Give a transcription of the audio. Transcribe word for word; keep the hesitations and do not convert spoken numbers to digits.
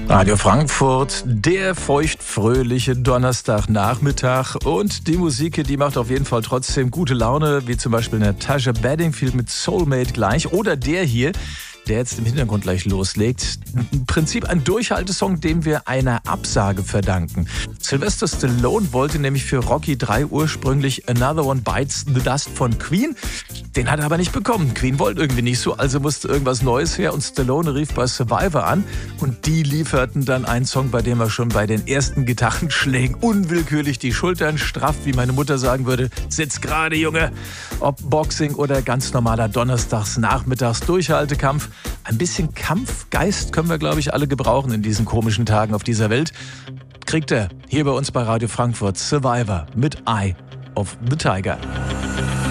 Radio Frankfurt, der feuchtfröhliche Donnerstagnachmittag und die Musik, die macht auf jeden Fall trotzdem gute Laune, wie zum Beispiel Natasha Bedingfield mit Soulmate gleich oder der hier, der jetzt im Hintergrund gleich loslegt. Im Prinzip ein Durchhaltesong, dem wir einer Absage verdanken. Sylvester Stallone wollte nämlich für Rocky drei ursprünglich Another One Bites the Dust von Queen. Den hat er aber nicht bekommen. Queen wollte irgendwie nicht so, also musste irgendwas Neues her und Stallone rief bei Survivor an und die lieferten dann einen Song, bei dem er schon bei den ersten Gitarrenschlägen unwillkürlich die Schultern straff, wie meine Mutter sagen würde, sitz gerade, Junge. Ob Boxing oder ganz normaler Donnerstags-Nachmittags Durchhaltekampf. Ein bisschen Kampfgeist können wir, glaube ich, alle gebrauchen in diesen komischen Tagen auf dieser Welt. Kriegt er hier bei uns bei Radio Frankfurt Survivor mit Eye of the Tiger.